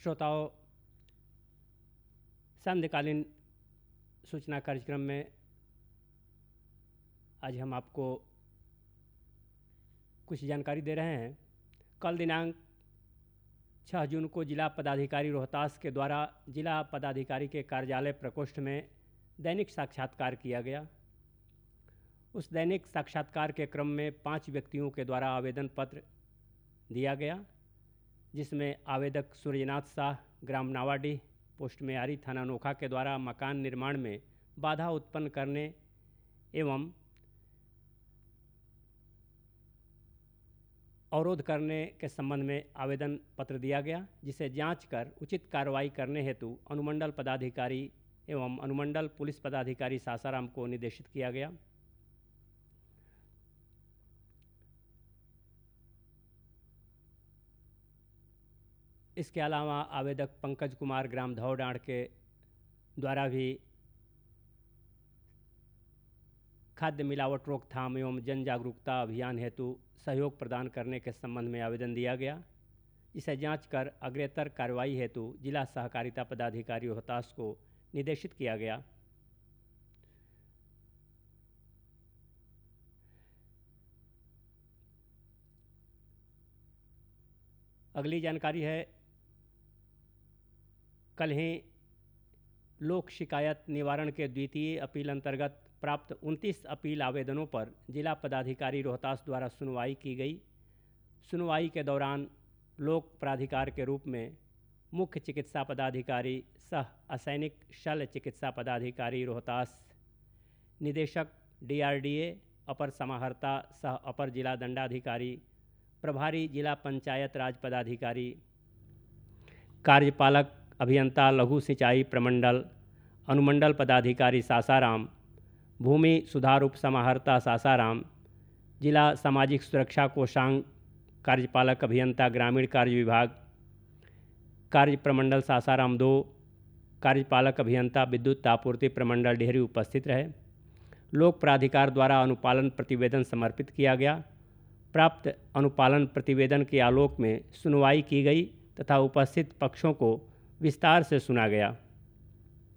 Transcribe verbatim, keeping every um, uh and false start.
श्रोताओं, संध्याकालीन सूचना कार्यक्रम में आज हम आपको कुछ जानकारी दे रहे हैं। कल दिनांक छह जून को जिला पदाधिकारी रोहतास के द्वारा जिला पदाधिकारी के कार्यालय प्रकोष्ठ में दैनिक साक्षात्कार किया गया। उस दैनिक साक्षात्कार के क्रम में पांच व्यक्तियों के द्वारा आवेदन पत्र दिया गया, जिसमें आवेदक सूर्यनाथ शाह, ग्राम नावाडीह, पोस्ट मेयारी, थाना अनोखा के द्वारा मकान निर्माण में बाधा उत्पन्न करने एवं अवरोध करने के संबंध में आवेदन पत्र दिया गया, जिसे जांच कर उचित कार्रवाई करने हेतु अनुमंडल पदाधिकारी एवं अनुमंडल पुलिस पदाधिकारी सासाराम को निर्देशित किया गया। इसके अलावा आवेदक पंकज कुमार, ग्राम धौडाड़ के द्वारा भी खाद्य मिलावट रोकथाम एवं जन जागरूकता अभियान हेतु सहयोग प्रदान करने के संबंध में आवेदन दिया गया। इसे जांच कर अग्रेतर कार्रवाई हेतु जिला सहकारिता पदाधिकारी रोहतास को निर्देशित किया गया। अगली जानकारी है, कल ही लोक शिकायत निवारण के द्वितीय अपील अंतर्गत प्राप्त उनतीस अपील आवेदनों पर जिला पदाधिकारी रोहतास द्वारा सुनवाई की गई। सुनवाई के दौरान लोक प्राधिकार के रूप में मुख्य चिकित्सा पदाधिकारी सह असैनिक शल्य चिकित्सा पदाधिकारी रोहतास, निदेशक डीआरडीए, अपर समाहर्ता सह अपर जिला दंडाधिकारी, प्रभारी जिला पंचायत राज पदाधिकारी, कार्यपालक अभियंता लघु सिंचाई प्रमंडल, अनुमंडल पदाधिकारी सासाराम, भूमि सुधार उप समाहर्ता सासाराम, जिला सामाजिक सुरक्षा कोषांग कार्यपालक अभियंता ग्रामीण कार्य विभाग, कार्य प्रमंडल सासाराम दो, कार्यपालक अभियंता विद्युत आपूर्ति प्रमंडल डेहरी उपस्थित रहे। लोक प्राधिकार द्वारा अनुपालन प्रतिवेदन समर्पित किया गया। प्राप्त अनुपालन प्रतिवेदन के आलोक में सुनवाई की गई तथा उपस्थित पक्षों को विस्तार से सुना गया।